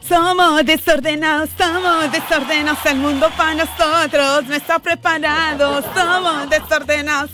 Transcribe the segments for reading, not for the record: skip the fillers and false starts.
Somos desordenados, el mundo para nosotros no está preparado. Somos desordenados.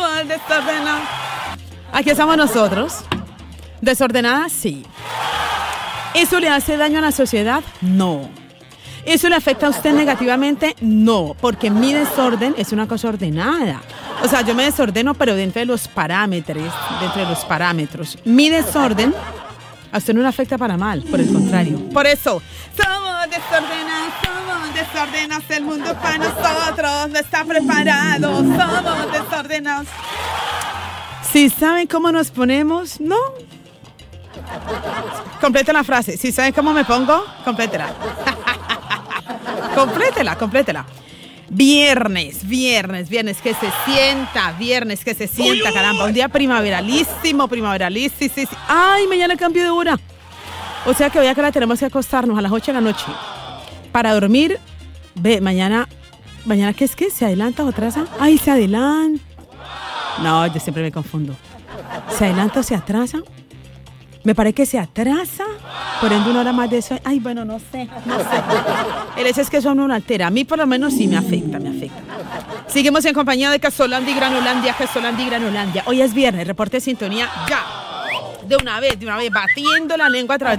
Aquí estamos nosotros. Desordenadas, sí. ¿Eso le hace daño a la sociedad? No. ¿Eso le afecta a usted negativamente? No, porque mi desorden es una cosa ordenada. O sea, yo me desordeno, pero dentro de los parámetros. Mi desorden a usted no le afecta para mal, por el contrario. Por eso, somos desordenados, el mundo para nosotros no está preparado. Somos desordenados. Si saben cómo nos ponemos, ¿no? Completa la frase. Si saben cómo me pongo, complétela. Complétela. Viernes, que se sienta, caramba. Un día primaveralísimo. Ay, mañana cambio de hora. O sea que hoy acá tenemos que acostarnos a las 8 de la noche para dormir. Ve, mañana, ¿qué es que? ¿Se adelanta o atrasa? Ay, se adelanta. No, yo siempre me confundo. ¿Se adelanta o se atrasa? Me parece que se atrasa, por ende una hora más de eso. Ay, bueno, no sé. El hecho es que eso no lo altera. A mí por lo menos sí me afecta. Seguimos en compañía de Casolandi Granolandia. Hoy es viernes, reporte de sintonía ya. De una vez, batiendo la lengua a través de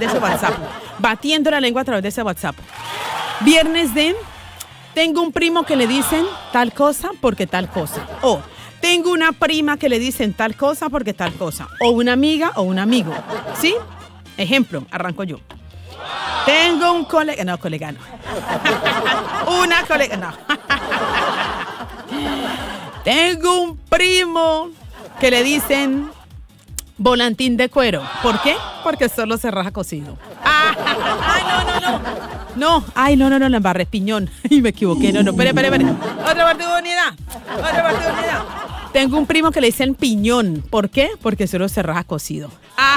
ese WhatsApp. Viernes de, tengo un primo que le dicen tal cosa porque tal cosa. O tengo una prima que le dicen tal cosa porque tal cosa. O una amiga o un amigo. ¿Sí? Ejemplo, arranco yo. Tengo un colega... No, colega no. Una colega... No. Tengo un primo que le dicen volantín de cuero. ¿Por qué? Porque solo se raja cocido. No. Ay, no, la embarré, piñón. Y me equivoqué. No. Espere. Otra oportunidad. Tengo un primo que le dicen piñón. ¿Por qué? Porque solo se raja cocido.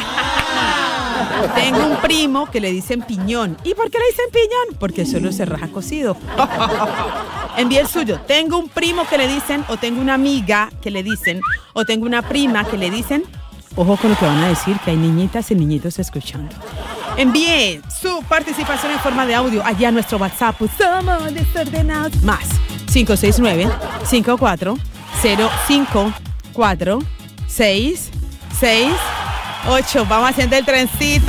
Tengo un primo que le dicen piñón. ¿Y por qué le dicen piñón? Porque solo se raja cocido. Envíe el suyo. Tengo un primo que le dicen, o tengo una amiga que le dicen, o tengo una prima que le dicen. Ojo con lo que van a decir, que hay niñitas y niñitos escuchando. Envíe su participación en forma de audio allá a nuestro WhatsApp. Somos desordenados. Más 569-54-054668. Vamos haciendo el trencito.